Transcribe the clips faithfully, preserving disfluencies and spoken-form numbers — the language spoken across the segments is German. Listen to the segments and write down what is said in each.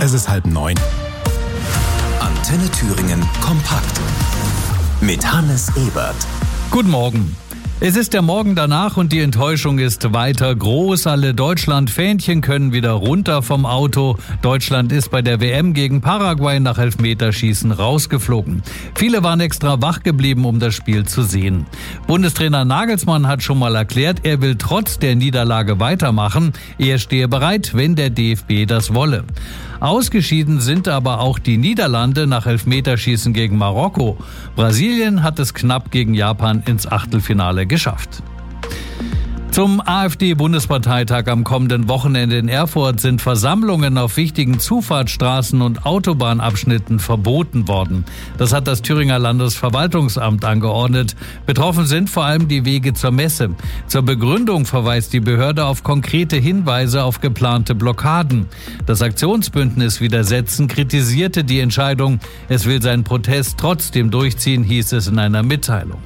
Es ist halb neun. Antenne Thüringen kompakt mit Hannes Ebert. Guten Morgen. Es ist der Morgen danach und die Enttäuschung ist weiter groß. Alle Deutschland-Fähnchen können wieder runter vom Auto. Deutschland ist bei der W M gegen Paraguay nach Elfmeterschießen rausgeflogen. Viele waren extra wach geblieben, um das Spiel zu sehen. Bundestrainer Nagelsmann hat schon mal erklärt, er will trotz der Niederlage weitermachen. Er stehe bereit, wenn der D F B das wolle. Ausgeschieden sind aber auch die Niederlande nach Elfmeterschießen gegen Marokko. Brasilien hat es knapp gegen Japan ins Achtelfinale geschafft. Zum AfD-Bundesparteitag am kommenden Wochenende in Erfurt sind Versammlungen auf wichtigen Zufahrtsstraßen und Autobahnabschnitten verboten worden. Das hat das Thüringer Landesverwaltungsamt angeordnet. Betroffen sind vor allem die Wege zur Messe. Zur Begründung verweist die Behörde auf konkrete Hinweise auf geplante Blockaden. Das Aktionsbündnis Widersetzen kritisierte die Entscheidung. Es will seinen Protest trotzdem durchziehen, hieß es in einer Mitteilung.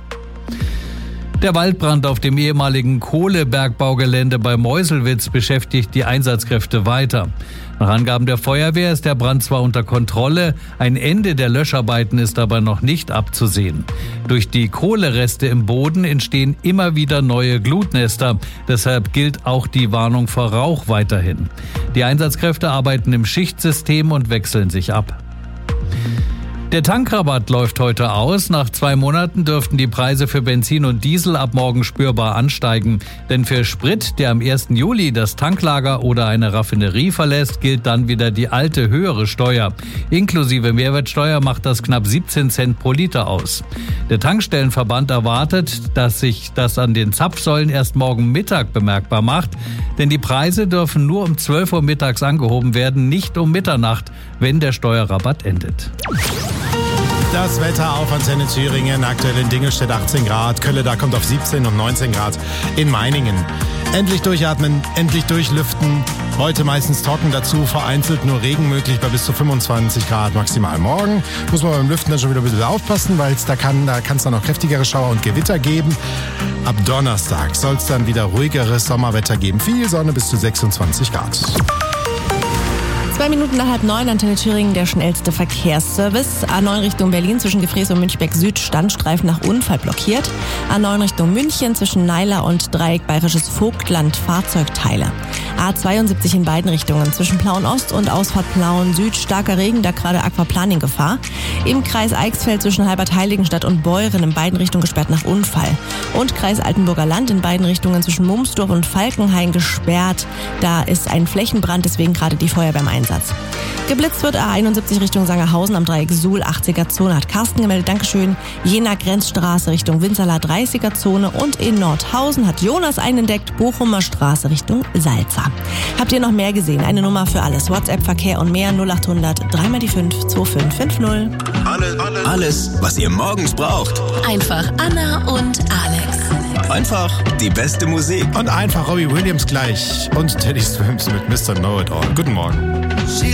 Der Waldbrand auf dem ehemaligen Kohlebergbaugelände bei Meuselwitz beschäftigt die Einsatzkräfte weiter. Nach Angaben der Feuerwehr ist der Brand zwar unter Kontrolle, ein Ende der Löscharbeiten ist aber noch nicht abzusehen. Durch die Kohlereste im Boden entstehen immer wieder neue Glutnester. Deshalb gilt auch die Warnung vor Rauch weiterhin. Die Einsatzkräfte arbeiten im Schichtsystem und wechseln sich ab. Der Tankrabatt läuft heute aus. Nach zwei Monaten dürften die Preise für Benzin und Diesel ab morgen spürbar ansteigen. Denn für Sprit, der am ersten Juli das Tanklager oder eine Raffinerie verlässt, gilt dann wieder die alte höhere Steuer. Inklusive Mehrwertsteuer macht das knapp siebzehn Cent pro Liter aus. Der Tankstellenverband erwartet, dass sich das an den Zapfsäulen erst morgen Mittag bemerkbar macht. Denn die Preise dürfen nur um zwölf Uhr mittags angehoben werden, nicht um Mitternacht, wenn der Steuerrabatt endet. Das Wetter auf Antenne Thüringen, aktuell in Dingelstedt achtzehn Grad, Kölle, da kommt auf siebzehn und neunzehn Grad in Meiningen. Endlich durchatmen, endlich durchlüften, heute meistens trocken dazu, vereinzelt nur Regen möglich bei bis zu fünfundzwanzig Grad maximal. Morgen muss man beim Lüften dann schon wieder ein bisschen aufpassen, weil es da kann da kann es dann noch kräftigere Schauer und Gewitter geben. Ab Donnerstag soll es dann wieder ruhigeres Sommerwetter geben, viel Sonne bis zu sechsundzwanzig Grad. Zwei Minuten nach halb neun, Antenne Thüringen, der schnellste Verkehrsservice. A neun Richtung Berlin zwischen Gefrees und Münchberg Süd, Standstreifen nach Unfall blockiert. A neun Richtung München zwischen Naila und Dreieck Bayerisches Vogtland, Fahrzeugteile. A zweiundsiebzig in beiden Richtungen zwischen Plauen Ost und Ausfahrt Plauen Süd, starker Regen, da gerade Aquaplaning-Gefahr. Im Kreis Eichsfeld zwischen Halbert-Heiligenstadt und Beuren in beiden Richtungen gesperrt nach Unfall. Und Kreis Altenburger Land in beiden Richtungen zwischen Mumsdorf und Falkenhain gesperrt. Da ist ein Flächenbrand, deswegen gerade die Feuerwehr im Einsatz. Geblitzt wird A einundsiebzig Richtung Sangerhausen am Dreieck Suhl, achtziger Zone, hat Carsten gemeldet, Dankeschön. Jena Grenzstraße Richtung Winzerla, dreißiger Zone und in Nordhausen hat Jonas einen entdeckt, Bochumer Straße Richtung Salza. Habt ihr noch mehr gesehen? Eine Nummer für alles. WhatsApp, Verkehr und mehr null acht hundert drei mal die fünf zwei fünf fünf null. Alles, alles, alles, was ihr morgens braucht. Einfach Anna und Alex. Einfach die beste Musik. Und einfach Robbie Williams gleich und Teddy Swims mit Mister Know It All. Guten Morgen.